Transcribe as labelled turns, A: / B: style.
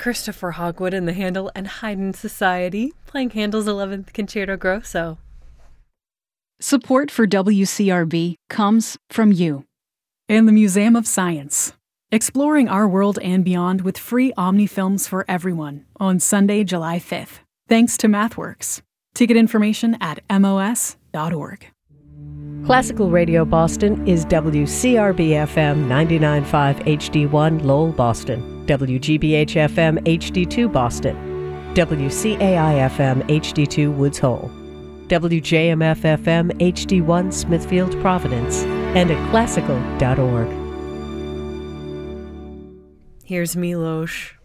A: Christopher Hogwood in the Handel and Haydn Society, playing Handel's 11th Concerto Grosso.
B: Support for WCRB comes from you.
C: And the Museum of Science, exploring our world and beyond with free Omni films for everyone on Sunday, July 5th, thanks to MathWorks. Ticket information at mos.org.
D: Classical Radio Boston is WCRB-FM 99.5 HD1 Lowell, Boston, WGBH-FM HD2 Boston, WCAI-FM HD2 Woods Hole, WJMF-FM HD1 Smithfield, Providence, and at classical.org.
A: Here's Milosh.